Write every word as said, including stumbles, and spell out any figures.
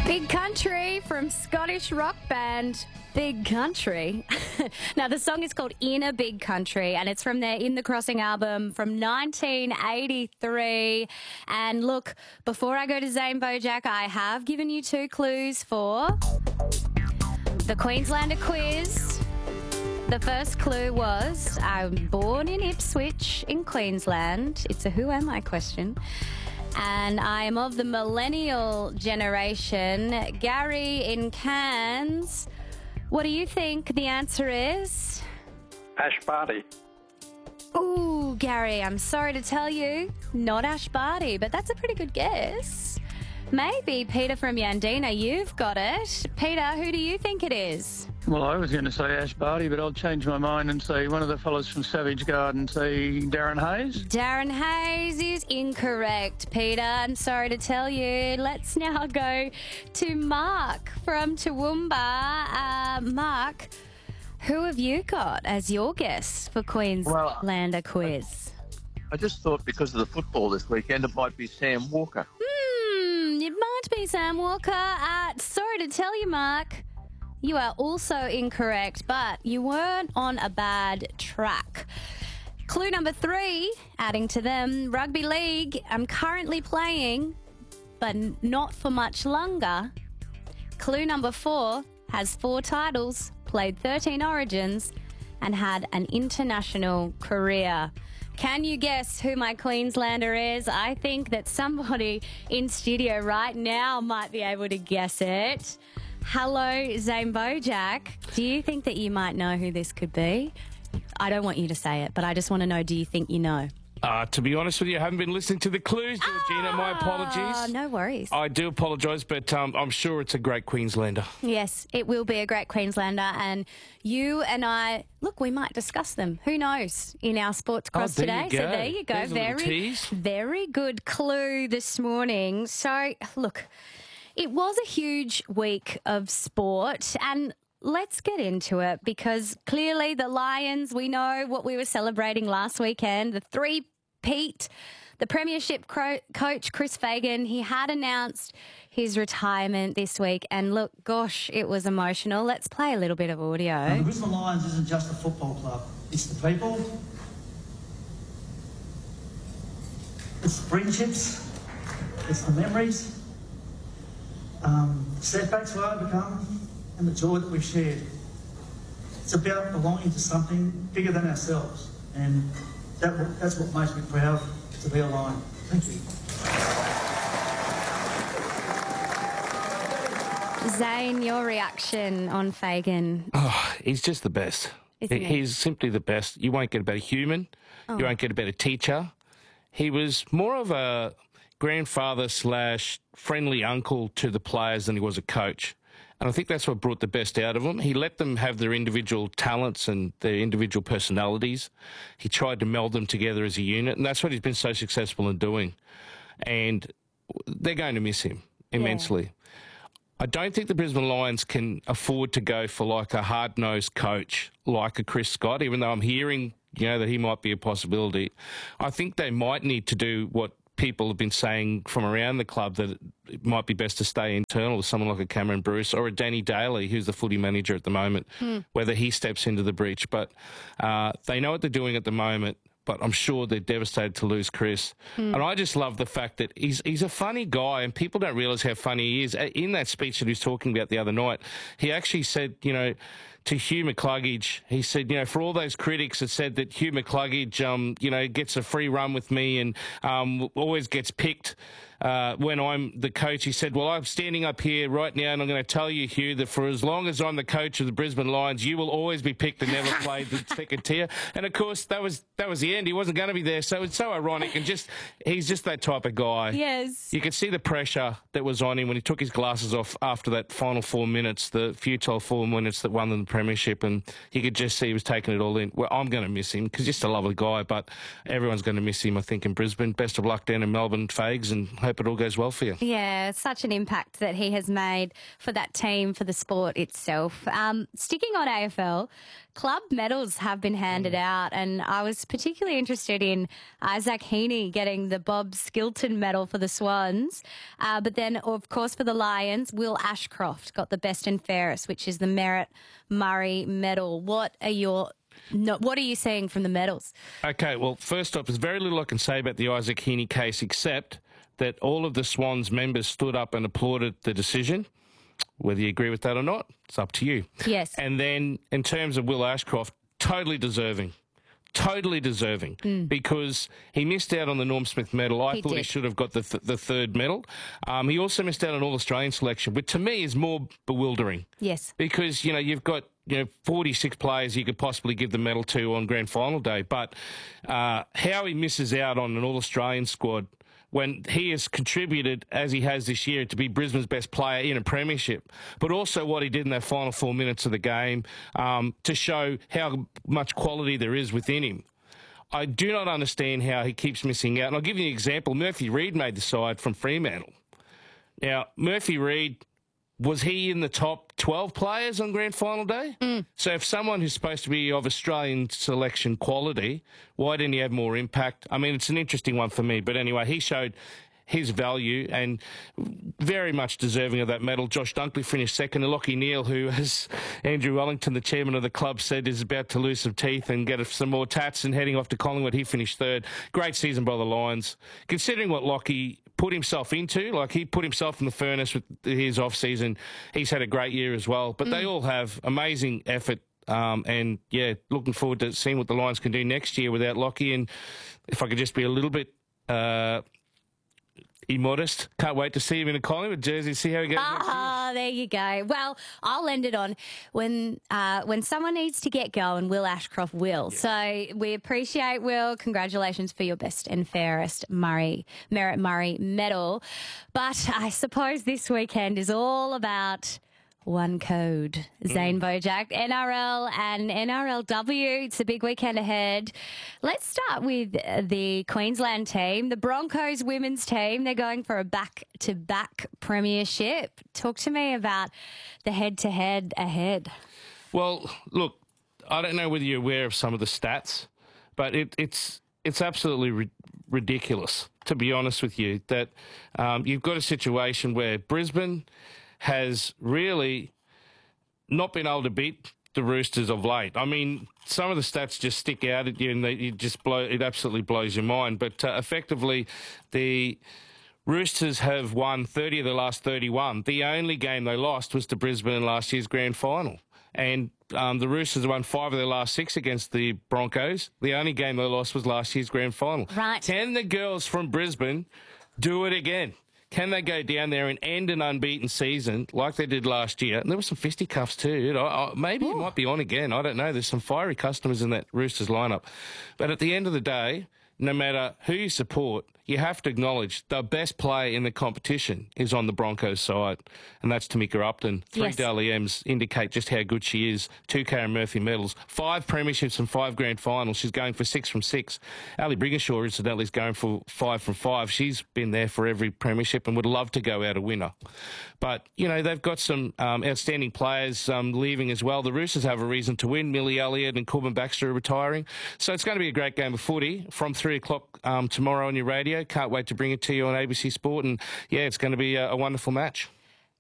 Big Country from Scottish rock band Big Country. Now, the song is called In a Big Country, and it's from their In the Crossing album from nineteen eighty-three. And look, before I go to Zane Bojack, I have given you two clues for the Queenslander quiz. The first clue was, I'm born in Ipswich in Queensland. It's a who am I question. And I am of the millennial generation. Gary in Cairns, what do you think the answer is? Ash Barty. Ooh, Gary, I'm sorry to tell you, not Ash Barty, but that's a pretty good guess. Maybe Peter from Yandina, you've got it. Peter, who do you think it is? Well, I was going to say Ash Barty, but I'll change my mind and say one of the fellows from Savage Garden, say Darren Hayes. Darren Hayes is incorrect, Peter. I'm sorry to tell you. Let's now go to Mark from Toowoomba. Uh, Mark, who have you got as your guest for Queenslander well, quiz? I just thought because of the football this weekend, it might be Sam Walker. Hmm, it might be Sam Walker. Uh, sorry to tell you, Mark. You are also incorrect, but you weren't on a bad track. Clue number three, adding to them, rugby league. I'm currently playing, but not for much longer. Clue number four, has four titles, played thirteen Origins, and had an international career. Can you guess who my Queenslander is? I think that somebody in studio right now might be able to guess it. Hello, Zane Bojack. Do you think that you might know who this could be? I don't want you to say it, but I just want to know, do you think you know? Uh, to be honest with you, I haven't been listening to the clues, Georgina. Ah, My apologies. No worries. I do apologise, but um, I'm sure it's a great Queenslander. Yes, it will be a great Queenslander, and you and I, look, we might discuss them. Who knows? In our sports cross oh, there today. You go. So there you go. There's a little very, tease. very good clue this morning. So look, it was a huge week of sport, and let's get into it because clearly the Lions, we know what we were celebrating last weekend, the three-peat. The Premiership cro- coach, Chris Fagan, he had announced his retirement this week. And look, gosh, it was emotional. Let's play a little bit of audio. Uh, the Brisbane Lions isn't just a football club. It's the people. It's the friendships. It's the memories. Um, setbacks we overcome and the joy that we've shared. It's about belonging to something bigger than ourselves, and that, that's what makes me proud to be a Lion. Thank you. Zane, your reaction on Fagan? Oh, he's just the best. Isn't he, he? He's simply the best. You won't get a better human. Oh. You won't get a better teacher. He was more of a grandfather slash friendly uncle to the players than he was a coach. And I think that's what brought the best out of them. He let them have their individual talents and their individual personalities. He tried to meld them together as a unit, and that's what he's been so successful in doing. And they're going to miss him immensely. Yeah. I don't think the Brisbane Lions can afford to go for like a hard-nosed coach like a Chris Scott, even though I'm hearing, you know, that he might be a possibility. I think they might need to do what people have been saying from around the club, that it might be best to stay internal with someone like a Cameron Bruce or a Danny Daly, who's the footy manager at the moment, hmm. whether he steps into the breach. But uh, they know what they're doing at the moment, but I'm sure they're devastated to lose Chris. Hmm. And I just love the fact that he's he's a funny guy, and people don't realise how funny he is. In that speech that he was talking about the other night, he actually said, you know, to Hugh McCluggage, he said, you know, for all those critics that said that Hugh McCluggage, um, you know, gets a free run with me and um, always gets picked uh, when I'm the coach, he said, well, I'm standing up here right now and I'm going to tell you, Hugh, that for as long as I'm the coach of the Brisbane Lions, you will always be picked and never play the second tier. And, of course, that was that was the end. He wasn't going to be there. So it's so ironic. And just he's just that type of guy. Yes. You could see the pressure that was on him when he took his glasses off after that final four minutes, the futile four minutes that won them the Premiership, and you could just see he was taking it all in. Well, I'm going to miss him because he's just a lovely guy, but everyone's going to miss him, I think, in Brisbane. Best of luck down in Melbourne, Fags, and hope it all goes well for you. Yeah, it's such an impact that he has made for that team, for the sport itself. Um, sticking on A F L, club medals have been handed Mm. out, and I was particularly interested in Isaac Heaney getting the Bob Skilton medal for the Swans. Uh, but then, of course, for the Lions, Will Ashcroft got the best and fairest, which is the Merritt Murray medal. What are your no, what are you seeing from the medals? Okay, well, first off, there's very little I can say about the Isaac Heaney case except that all of the Swans members stood up and applauded the decision. Whether you agree with that or not, it's up to you. Yes. And then in terms of Will Ashcroft, totally deserving. Totally deserving Mm. because he missed out on the Norm Smith medal. I He thought he did. should have got the th- the third medal. Um, he also missed out on All-Australian selection, which to me is more bewildering. Yes. Because, you know, you've got, you know, forty-six players you could possibly give the medal to on grand final day. But uh, how he misses out on an All-Australian squad when he has contributed, as he has this year, to be Brisbane's best player in a premiership, but also what he did in that final four minutes of the game um, to show how much quality there is within him. I do not understand how he keeps missing out. And I'll give you an example. Murphy Reid made the side from Fremantle. Now, Murphy Reid, was he in the top twelve players on grand final day? Mm. So if someone who's supposed to be of Australian selection quality, why didn't he have more impact? I mean, it's an interesting one for me. But anyway, he showed his value and very much deserving of that medal. Josh Dunkley finished second. And Lachie Neale, who, as Andrew Wellington, the chairman of the club, said is about to lose some teeth and get some more tats and heading off to Collingwood, he finished third. Great season by the Lions. Considering what Lachie put himself into, like he put himself in the furnace with his off-season, he's had a great year as well. But mm. they all have amazing effort. Um, and, yeah, looking forward to seeing what the Lions can do next year without Lachie. And if I could just be a little bit uh, immodest, can't wait to see him in a Collingwood jersey, see how he goes. Ah, there you go. Well, I'll end it on when uh, when someone needs to get going, Will Ashcroft will. Yeah. So we appreciate Will. Congratulations for your best and fairest Murray Merritt Murray medal. But I suppose this weekend is all about one code. Zane Bojack, N R L and N R L W. It's a big weekend ahead. Let's start with the Queensland team, the Broncos women's team. They're going for a back-to-back premiership. Talk to me about the head-to-head ahead. Well, look, I don't know whether you're aware of some of the stats, but it, it's it's absolutely ri- ridiculous, to be honest with you, that um, you've got a situation where Brisbane has really not been able to beat the Roosters of late. I mean, some of the stats just stick out at you and they you just blow, it absolutely blows your mind. But uh, effectively, the Roosters have won thirty of the last thirty-one. The only game they lost was to Brisbane in last year's grand final. And um, the Roosters won five of their last six against the Broncos. The only game they lost was last year's grand final. Right. Can the girls from Brisbane do it again? Can they go down there and end an unbeaten season like they did last year? And there were some fisticuffs too. You know, I, maybe Ooh. It might be on again. I don't know. There's some fiery customers in that Roosters lineup. But at the end of the day, no matter who you support, you have to acknowledge the best player in the competition is on the Broncos side, and that's Tamika Upton. Three Yes. Dally M's indicate just how good she is. Two Karen Murphy medals, five premierships and five grand finals. She's going for six from six. Ali Brigginshaw, incidentally, is going for five from five. She's been there for every premiership and would love to go out a winner. But, you know, they've got some um, outstanding players um, leaving as well. The Roosters have a reason to win. Millie Elliott and Corbin Baxter are retiring. So it's going to be a great game of footy from three o'clock um, tomorrow on your radio. Can't wait to bring it to you on A B C Sport. And, yeah, it's going to be a, a wonderful match.